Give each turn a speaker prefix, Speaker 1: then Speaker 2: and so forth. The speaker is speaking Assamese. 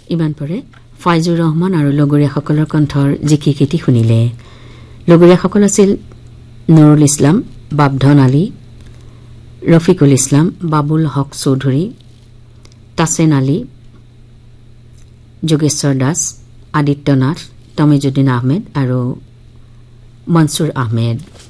Speaker 1: ইমান পৰে ফাইজুৰ ৰহমান আৰু লগৰীয়াসকলৰ কণ্ঠৰ জিকি গীতি শুনিলে। লগৰীয়াসকল আছিল নুৰুল ইছলাম, বাবধন আলী, ৰফিকুল ইছলাম, বাবুল হক চৌধুৰী, তাছেন আলী, যোগেশ্বৰ দাস, আদিত্য নাথ, তমিজুদ্দিন আহমেদ আৰু মনছুৰ আহমেদ।